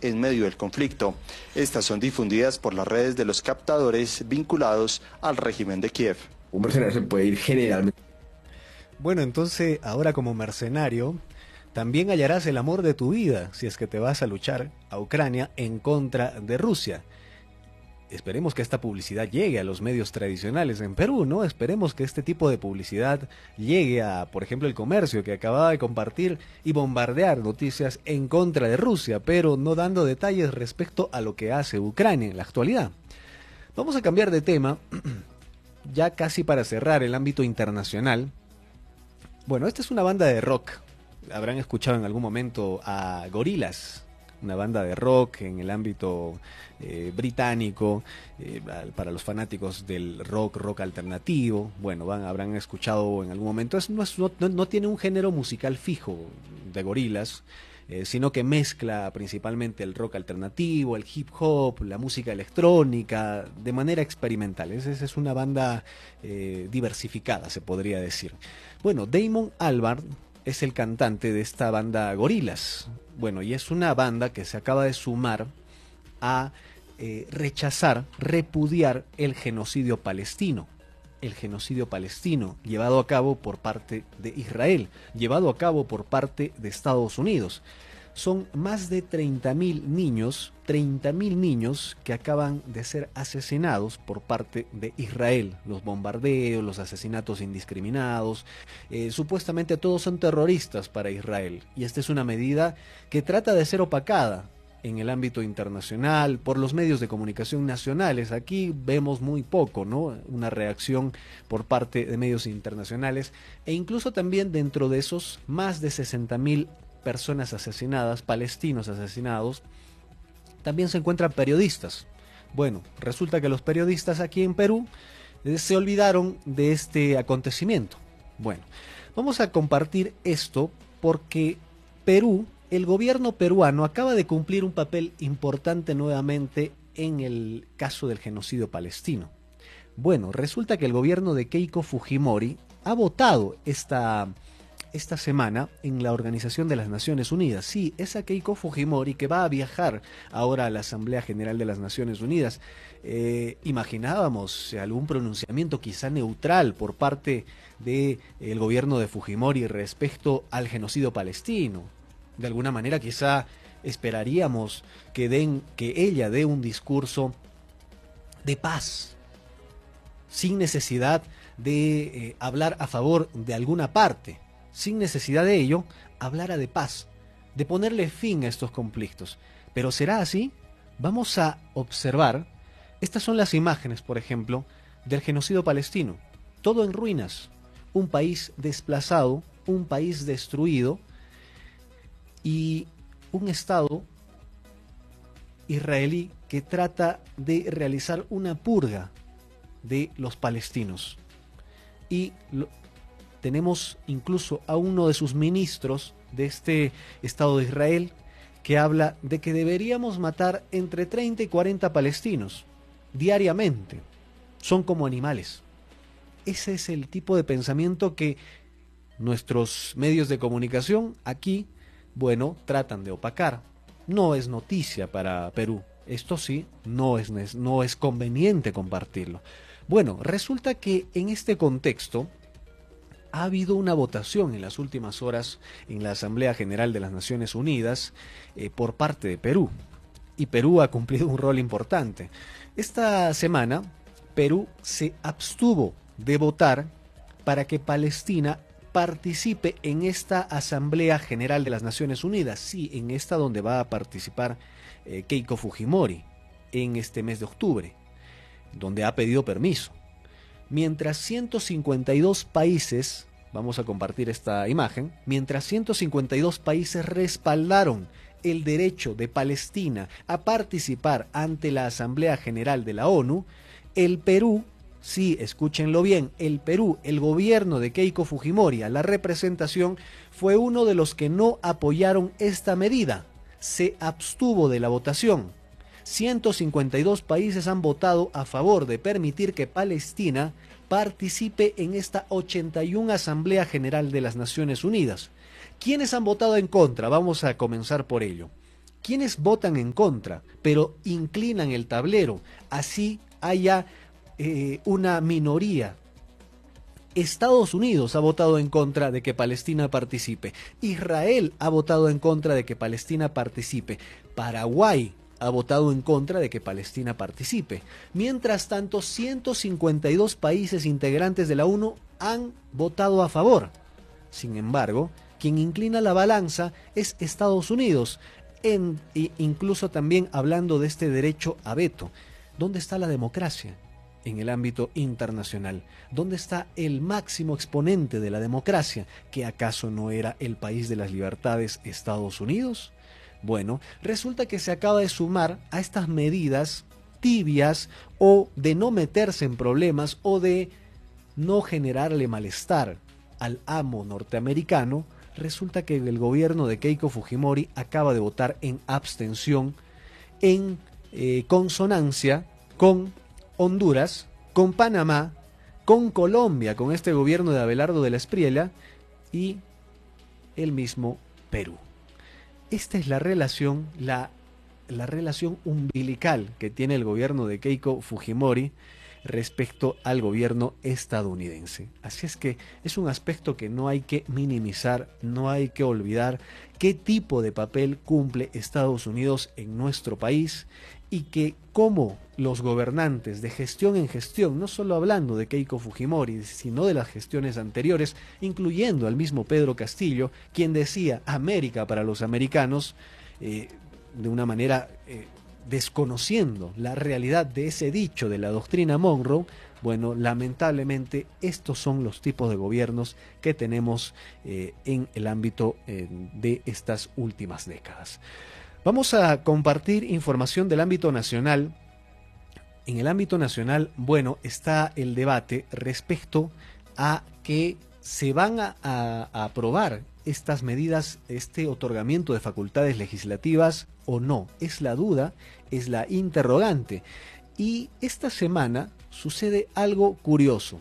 en medio del conflicto. Estas son difundidas por las redes de los captadores vinculados al régimen de Kiev. Un mercenario se puede ir generalmente. Bueno, entonces ahora como mercenario también hallarás el amor de tu vida si es que te vas a luchar a Ucrania en contra de Rusia. Esperemos que esta publicidad llegue a los medios tradicionales en Perú, ¿no? Esperemos que este tipo de publicidad llegue a, por ejemplo, El Comercio, que acababa de compartir y bombardear noticias en contra de Rusia, pero no dando detalles respecto a lo que hace Ucrania en la actualidad. Vamos a cambiar de tema, ya casi para cerrar el ámbito internacional. Bueno, esta es una banda de rock. Habrán escuchado en algún momento a Gorillaz, una banda de rock en el ámbito británico, para los fanáticos del rock alternativo. Bueno, habrán escuchado en algún momento. No tiene un género musical fijo de Gorillaz, sino que mezcla principalmente el rock alternativo, el hip hop, la música electrónica, de manera experimental. Es una banda diversificada, se podría decir. Bueno, Damon Albarn es el cantante de esta banda Gorillaz. Bueno, y es una banda que se acaba de sumar a repudiar el genocidio palestino. El genocidio palestino llevado a cabo por parte de Israel, llevado a cabo por parte de Estados Unidos. Son más de 30.000 niños que acaban de ser asesinados por parte de Israel. Los bombardeos, los asesinatos indiscriminados, supuestamente todos son terroristas para Israel. Y esta es una medida que trata de ser opacada en el ámbito internacional, por los medios de comunicación nacionales. Aquí vemos muy poco, ¿no? Una reacción por parte de medios internacionales, e incluso también dentro de esos más de 60.000 personas asesinadas, palestinos asesinados, también se encuentran periodistas. Bueno, resulta que los periodistas aquí en Perú se olvidaron de este acontecimiento. Bueno, vamos a compartir esto porque Perú, el gobierno peruano acaba de cumplir un papel importante nuevamente en el caso del genocidio palestino. Bueno, resulta que el gobierno de Keiko Fujimori ha votado esta semana en la Organización de las Naciones Unidas. Sí, esa Keiko Fujimori que va a viajar ahora a la Asamblea General de las Naciones Unidas. Imaginábamos algún pronunciamiento quizá neutral por parte del gobierno de Fujimori respecto al genocidio palestino. De alguna manera quizá esperaríamos que ella dé un discurso de paz, sin necesidad de hablar a favor de alguna parte, sin necesidad de ello, hablara de paz, de ponerle fin a estos conflictos. Pero ¿será así? Vamos a observar, estas son las imágenes, por ejemplo, del genocidio palestino. Todo en ruinas, un país desplazado, un país destruido, y un Estado israelí que trata de realizar una purga de los palestinos. Y tenemos incluso a uno de sus ministros de este Estado de Israel que habla de que deberíamos matar entre 30 y 40 palestinos diariamente. Son como animales. Ese es el tipo de pensamiento que nuestros medios de comunicación aquí, bueno, tratan de opacar. No es noticia para Perú. Esto sí, no es conveniente compartirlo. Bueno, resulta que en este contexto ha habido una votación en las últimas horas en la Asamblea General de las Naciones Unidas por parte de Perú. Y Perú ha cumplido un rol importante. Esta semana, Perú se abstuvo de votar para que Palestina participe en esta Asamblea General de las Naciones Unidas. Sí, en esta donde va a participar Keiko Fujimori en este mes de octubre, donde ha pedido permiso. Mientras 152 países, vamos a compartir esta imagen, mientras 152 países respaldaron el derecho de Palestina a participar ante la Asamblea General de la ONU, el Perú, sí, escúchenlo bien, el Perú, el gobierno de Keiko Fujimori, la representación, fue uno de los que no apoyaron esta medida. Se abstuvo de la votación. 152 países han votado a favor de permitir que Palestina participe en esta 81 Asamblea General de las Naciones Unidas. ¿Quiénes han votado en contra? Vamos a comenzar por ello. ¿Quiénes votan en contra, pero inclinan el tablero? Así haya una minoría. Estados Unidos ha votado en contra de que Palestina participe. Israel ha votado en contra de que Palestina participe. Paraguay ha votado en contra de que Palestina participe. Mientras tanto, 152 países integrantes de la ONU han votado a favor. Sin embargo, quien inclina la balanza es Estados Unidos, incluso también hablando de este derecho a veto. ¿Dónde está la democracia en el ámbito internacional? ¿Dónde está el máximo exponente de la democracia? ¿Que acaso no era el país de las libertades, Estados Unidos? Bueno, resulta que se acaba de sumar a estas medidas tibias o de no meterse en problemas o de no generarle malestar al amo norteamericano. Resulta que el gobierno de Keiko Fujimori acaba de votar en abstención en consonancia con Honduras, con Panamá, con Colombia, con este gobierno de Abelardo de la Espriella y el mismo Perú. Esta es la relación, la relación umbilical que tiene el gobierno de Keiko Fujimori respecto al gobierno estadounidense. Así es que es un aspecto que no hay que minimizar, no hay que olvidar qué tipo de papel cumple Estados Unidos en nuestro país y que cómo los gobernantes de gestión en gestión, no solo hablando de Keiko Fujimori, sino de las gestiones anteriores, incluyendo al mismo Pedro Castillo, quien decía América para los americanos, de una manera desconociendo la realidad de ese dicho de la doctrina Monroe. Bueno, lamentablemente estos son los tipos de gobiernos que tenemos en el ámbito de estas últimas décadas. Vamos a compartir información del ámbito nacional. En el ámbito nacional, bueno, está el debate respecto a que se van a aprobar estas medidas, este otorgamiento de facultades legislativas o no. Es la duda, es la interrogante. Y esta semana sucede algo curioso.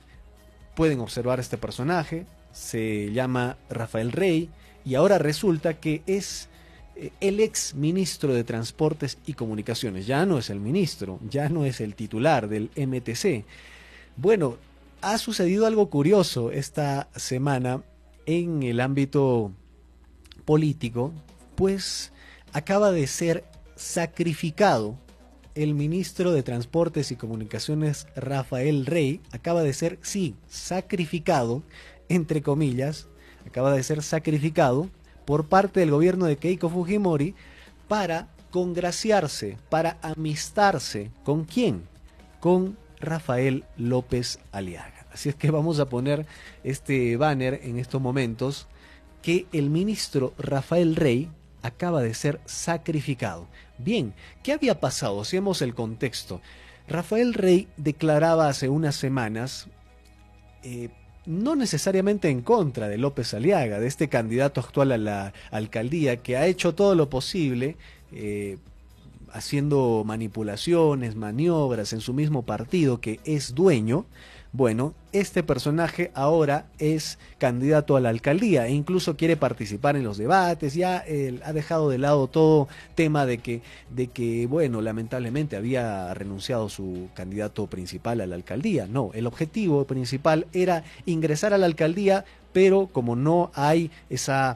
Pueden observar este personaje, se llama Rafael Rey, y ahora resulta que es el ex ministro de Transportes y Comunicaciones. Ya no es el ministro, ya no es el titular del MTC. Bueno, ha sucedido algo curioso esta semana en el ámbito político, pues acaba de ser sacrificado el ministro de Transportes y Comunicaciones, Rafael Rey. Acaba de ser, sí, sacrificado, entre comillas, acaba de ser sacrificado por parte del gobierno de Keiko Fujimori para congraciarse, para amistarse. ¿Con quién? Con Rafael López Aliaga. Así es que vamos a poner este banner en estos momentos, que el ministro Rafael Rey acaba de ser sacrificado. Bien, ¿qué había pasado? Hacemos el contexto. Rafael Rey declaraba hace unas semanas, no necesariamente en contra de López Aliaga, de este candidato actual a la alcaldía, que ha hecho todo lo posible, haciendo manipulaciones, maniobras en su mismo partido que es dueño. Bueno, este personaje ahora es candidato a la alcaldía e incluso quiere participar en los debates. Ya ha dejado de lado todo tema de que, bueno, lamentablemente había renunciado su candidato principal a la alcaldía. No, el objetivo principal era ingresar a la alcaldía, pero como no hay ese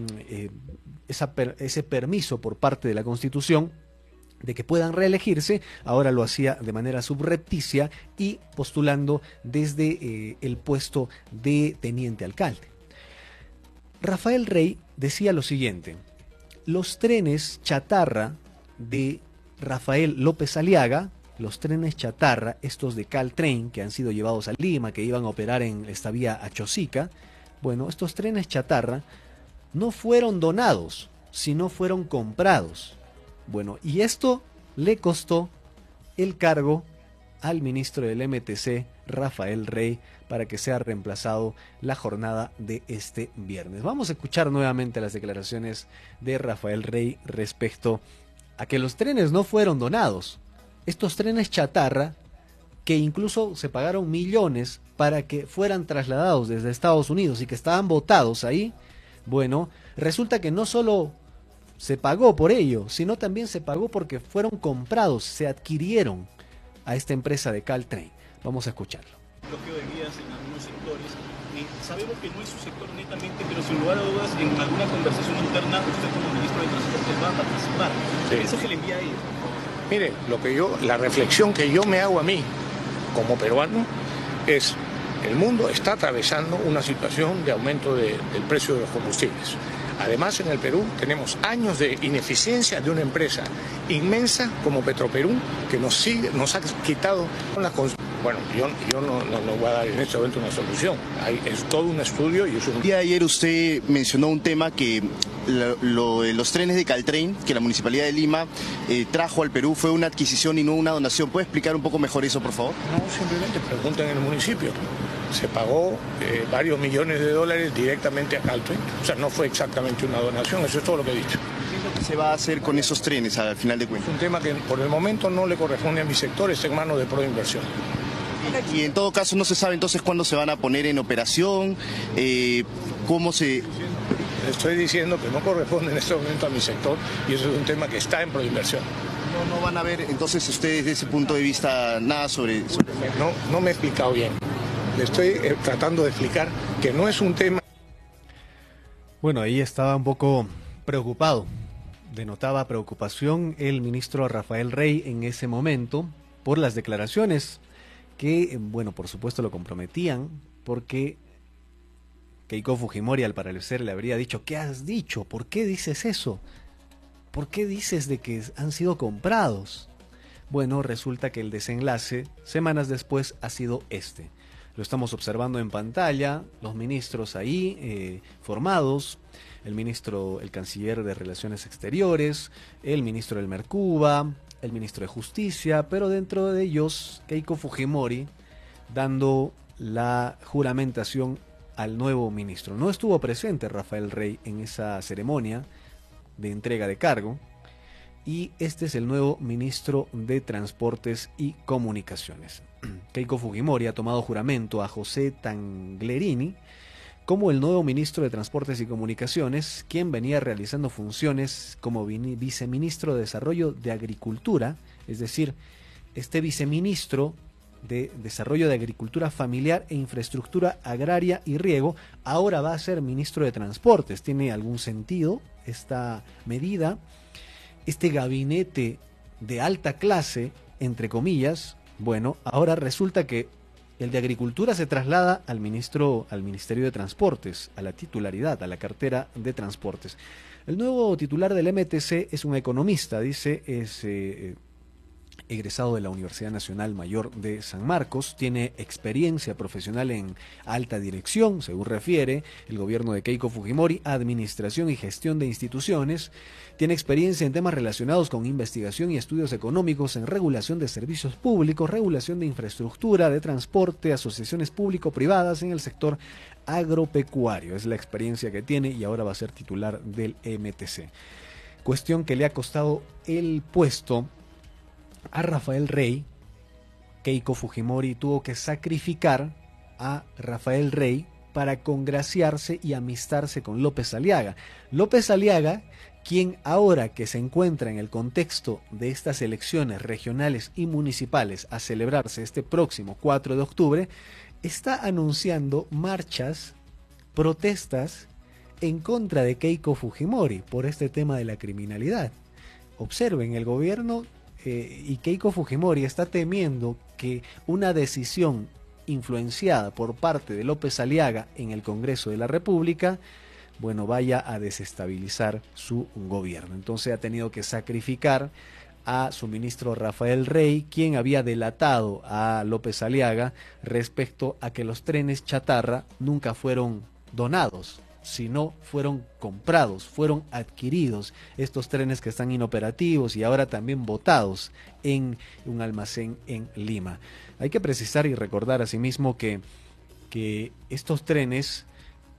permiso por parte de la Constitución de que puedan reelegirse, ahora lo hacía de manera subrepticia y postulando desde el puesto de teniente alcalde. Rafael Rey decía lo siguiente: los trenes chatarra de Rafael López Aliaga, los trenes chatarra, estos de Caltrain, que han sido llevados a Lima, que iban a operar en esta vía a Chosica, bueno, estos trenes chatarra no fueron donados, sino fueron comprados. Bueno, y esto le costó el cargo al ministro del MTC, Rafael Rey, para que sea reemplazado la jornada de este viernes. Vamos a escuchar nuevamente las declaraciones de Rafael Rey respecto a que los trenes no fueron donados. Estos trenes chatarra, que incluso se pagaron millones para que fueran trasladados desde Estados Unidos y que estaban botados ahí, bueno, resulta que no solo se pagó por ello, sino también se pagó porque fueron comprados, se adquirieron a esta empresa de Caltrain. Vamos a escucharlo. Bloqueo de vías en algunos sectores. Sabemos que no es su sector netamente, pero sin lugar a dudas, en alguna conversación interna, usted como ministro de Transportes va a participar. ¿Qué mensaje le envía a ellos? Mire, la reflexión que yo me hago a mí, como peruano, es: el mundo está atravesando una situación de aumento del precio de los combustibles. Además, en el Perú tenemos años de ineficiencia de una empresa inmensa como Petroperú, que nos ha quitado las... Bueno, yo no voy a dar en este momento una solución. Es todo un estudio y es un... El día de ayer usted mencionó un tema que lo de los trenes de Caltrain, que la Municipalidad de Lima trajo al Perú, fue una adquisición y no una donación. ¿Puede explicar un poco mejor eso, por favor? No, simplemente pregunten en el municipio. Se pagó varios millones de dólares directamente a Caltrain. O sea, no fue exactamente una donación, eso es todo lo que he dicho. ¿Qué es lo que se va a hacer con esos trenes al final de cuentas? Es un tema que por el momento no le corresponde a mi sector, está en manos de Proinversión. Y en todo caso no se sabe entonces cuándo se van a poner en operación, cómo se... Le estoy diciendo que no corresponde en este momento a mi sector y eso es un tema que está en Proinversión. No van a ver entonces ustedes desde ese punto de vista nada sobre... No me he explicado bien. Le estoy tratando de explicar que no es un tema... Bueno, ahí estaba un poco preocupado, denotaba preocupación el ministro Rafael Rey en ese momento por las declaraciones que, bueno, por supuesto lo comprometían, porque Keiko Fujimori al parecer le habría dicho: ¿qué has dicho? ¿Por qué dices eso? ¿Por qué dices de que han sido comprados? Bueno, resulta que el desenlace, semanas después, ha sido este. Lo estamos observando en pantalla, los ministros ahí formados, el canciller de Relaciones Exteriores, el ministro del Mercuba, el ministro de Justicia, pero dentro de ellos Keiko Fujimori dando la juramentación al nuevo ministro. No estuvo presente Rafael Rey en esa ceremonia de entrega de cargo y este es el nuevo ministro de Transportes y Comunicaciones. Keiko Fujimori ha tomado juramento a José Tanglerini como el nuevo ministro de Transportes y Comunicaciones, quien venía realizando funciones como viceministro de Desarrollo de Agricultura, es decir, este viceministro de Desarrollo de Agricultura Familiar e Infraestructura Agraria y Riego, ahora va a ser ministro de Transportes. ¿Tiene algún sentido esta medida? Este gabinete de alta clase, entre comillas, bueno, ahora resulta que el de Agricultura se traslada al Ministerio de Transportes, a la titularidad, a la cartera de Transportes. El nuevo titular del MTC es un economista, dice, es egresado de la Universidad Nacional Mayor de San Marcos, tiene experiencia profesional en alta dirección, según refiere el gobierno de Keiko Fujimori, administración y gestión de instituciones, tiene experiencia en temas relacionados con investigación y estudios económicos en regulación de servicios públicos, regulación de infraestructura, de transporte, asociaciones público-privadas en el sector agropecuario. Es la experiencia que tiene y ahora va a ser titular del MTC. Cuestión que le ha costado el puesto a Rafael Rey. Keiko Fujimori tuvo que sacrificar a Rafael Rey para congraciarse y amistarse con López Aliaga. López Aliaga, quien ahora que se encuentra en el contexto de estas elecciones regionales y municipales a celebrarse este próximo 4 de octubre, está anunciando marchas, protestas en contra de Keiko Fujimori por este tema de la criminalidad. Observen, el gobierno y Keiko Fujimori está temiendo que una decisión influenciada por parte de López Aliaga en el Congreso de la República, bueno, vaya a desestabilizar su gobierno. Entonces ha tenido que sacrificar a su ministro Rafael Rey, quien había delatado a López Aliaga respecto a que los trenes chatarra nunca fueron donados, sino fueron comprados, fueron adquiridos, estos trenes que están inoperativos y ahora también botados en un almacén en Lima. Hay que precisar y recordar asimismo que estos trenes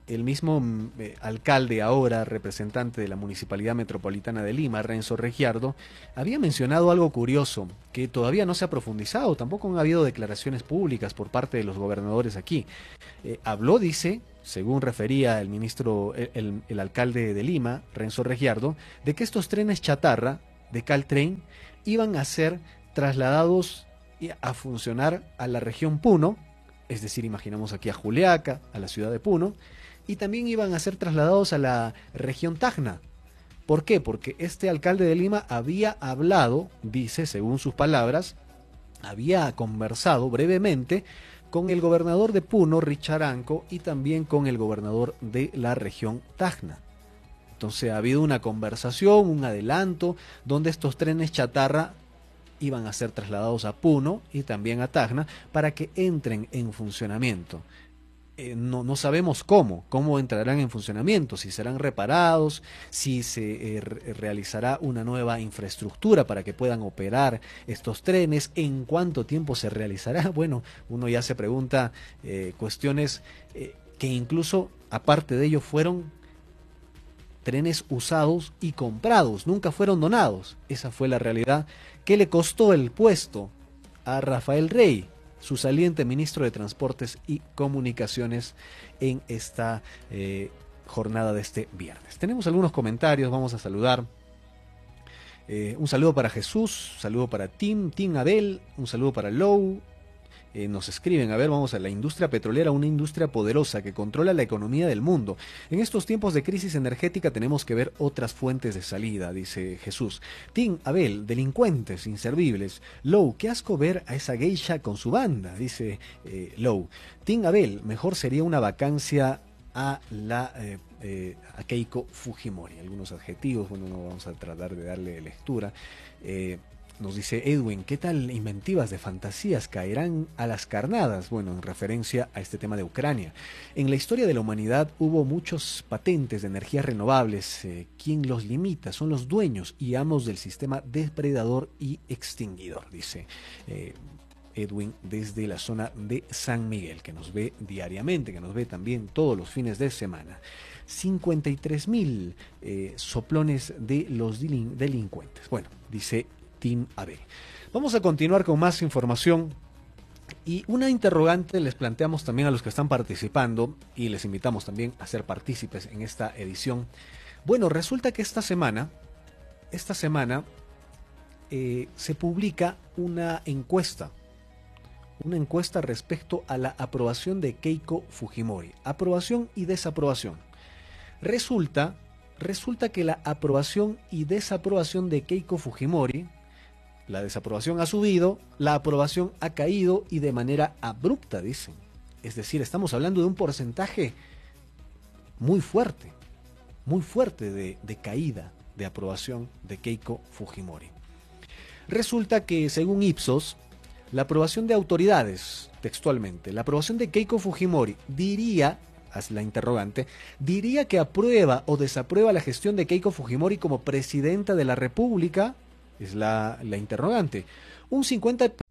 el mismo alcalde, ahora representante de la Municipalidad Metropolitana de Lima, Renzo Regiardo, había mencionado algo curioso, que todavía no se ha profundizado, tampoco han habido declaraciones públicas por parte de los gobernadores aquí. Habló, dice, según refería el ministro, el alcalde de Lima, Renzo Regiardo, de que estos trenes chatarra de Caltrain iban a ser trasladados a funcionar a la región Puno, es decir, imaginamos aquí a Juliaca, a la ciudad de Puno, y también iban a ser trasladados a la región Tacna. ¿Por qué? Porque este alcalde de Lima había hablado, dice, según sus palabras, había conversado brevemente con el gobernador de Puno, Richard Anco, y también con el gobernador de la región Tacna. Entonces ha habido una conversación, un adelanto, donde estos trenes chatarra iban a ser trasladados a Puno y también a Tacna para que entren en funcionamiento. No sabemos cómo entrarán en funcionamiento, si serán reparados, si se realizará una nueva infraestructura para que puedan operar estos trenes, en cuánto tiempo se realizará. Bueno, uno ya se pregunta cuestiones que incluso, aparte de ello, fueron trenes usados y comprados, nunca fueron donados. Esa fue la realidad que le costó el puesto a Rafael Rey, su saliente ministro de Transportes y Comunicaciones, en esta jornada de este viernes. Tenemos algunos comentarios, vamos a saludar. Un saludo para Jesús, un saludo para Tim Abel, un saludo para Lou. Nos escriben, a ver, vamos a la industria petrolera, una industria poderosa que controla la economía del mundo. En estos tiempos de crisis energética tenemos que ver otras fuentes de salida, dice Jesús. Tim Abel, delincuentes, inservibles. Lou, qué asco ver a esa geisha con su banda, dice Lou. Tim Abel, mejor sería una vacancia a a Keiko Fujimori. Algunos adjetivos, bueno, no vamos a tratar de darle lectura. Nos dice Edwin, ¿qué tal inventivas de fantasías caerán a las carnadas? Bueno, en referencia a este tema de Ucrania. En la historia de la humanidad hubo muchos patentes de energías renovables. ¿Quién los limita? Son los dueños y amos del sistema depredador y extinguidor, dice Edwin desde la zona de San Miguel, que nos ve diariamente, que nos ve también todos los fines de semana. 53.000 soplones de los delincuentes. Bueno, dice Tim AB. Vamos a continuar con más información y una interrogante les planteamos también a los que están participando y les invitamos también a ser partícipes en esta edición. Bueno, resulta que esta semana se publica una encuesta respecto a la aprobación de Keiko Fujimori, aprobación y desaprobación. Resulta que la aprobación y desaprobación de Keiko Fujimori, la desaprobación ha subido, la aprobación ha caído y de manera abrupta, dicen. Es decir, estamos hablando de un porcentaje muy fuerte de caída de aprobación de Keiko Fujimori. Resulta que, según Ipsos, la aprobación de autoridades, textualmente, la aprobación de Keiko Fujimori diría, haz la interrogante, diría que aprueba o desaprueba la gestión de Keiko Fujimori como presidenta de la República, es la interrogante. Un 50